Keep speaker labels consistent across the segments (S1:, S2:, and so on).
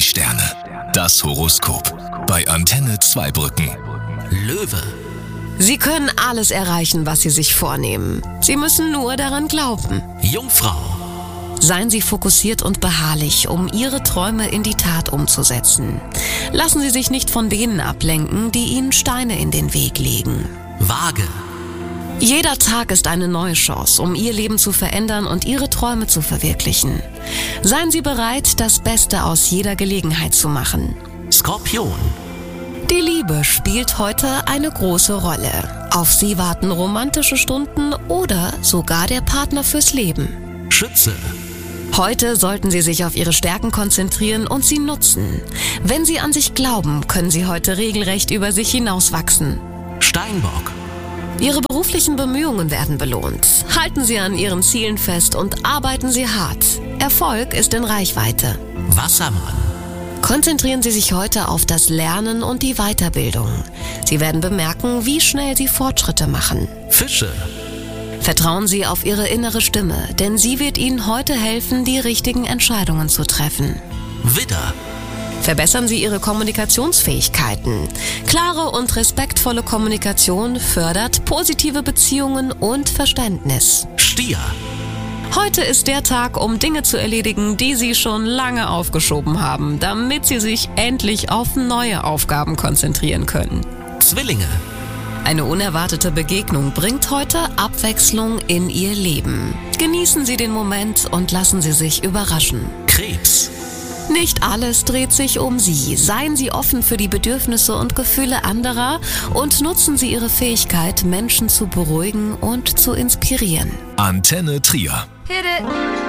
S1: Sterne. Das Horoskop. Bei Antenne Zweibrücken.
S2: Löwe.
S3: Sie können alles erreichen, was Sie sich vornehmen. Sie müssen nur daran glauben.
S2: Jungfrau.
S3: Seien Sie fokussiert und beharrlich, um Ihre Träume in die Tat umzusetzen. Lassen Sie sich nicht von denen ablenken, die Ihnen Steine in den Weg legen.
S2: Waage.
S3: Jeder Tag ist eine neue Chance, um Ihr Leben zu verändern und Ihre Träume zu verwirklichen. Seien Sie bereit, das Beste aus jeder Gelegenheit zu machen.
S2: Skorpion.
S3: Die Liebe spielt heute eine große Rolle. Auf Sie warten romantische Stunden oder sogar der Partner fürs Leben.
S2: Schütze.
S3: Heute sollten Sie sich auf Ihre Stärken konzentrieren und sie nutzen. Wenn Sie an sich glauben, können Sie heute regelrecht über sich hinauswachsen.
S2: Steinbock.
S3: Ihre beruflichen Bemühungen werden belohnt. Halten Sie an Ihren Zielen fest und arbeiten Sie hart. Erfolg ist in Reichweite.
S2: Wassermann.
S3: Konzentrieren Sie sich heute auf das Lernen und die Weiterbildung. Sie werden bemerken, wie schnell Sie Fortschritte machen.
S2: Fische.
S3: Vertrauen Sie auf Ihre innere Stimme, denn sie wird Ihnen heute helfen, die richtigen Entscheidungen zu treffen.
S2: Widder.
S3: Verbessern Sie Ihre Kommunikationsfähigkeiten. Klare und respektvolle Kommunikation fördert positive Beziehungen und Verständnis.
S2: Stier.
S3: Heute ist der Tag, um Dinge zu erledigen, die Sie schon lange aufgeschoben haben, damit Sie sich endlich auf neue Aufgaben konzentrieren können.
S2: Zwillinge.
S3: Eine unerwartete Begegnung bringt heute Abwechslung in Ihr Leben. Genießen Sie den Moment und lassen Sie sich überraschen.
S2: Krebs.
S3: Nicht alles dreht sich um Sie. Seien Sie offen für die Bedürfnisse und Gefühle anderer und nutzen Sie Ihre Fähigkeit, Menschen zu beruhigen und zu inspirieren.
S1: Antenne Trier.
S4: Hit it.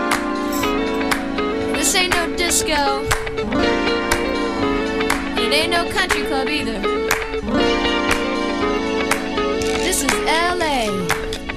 S4: This ain't no disco. It ain't no country club either.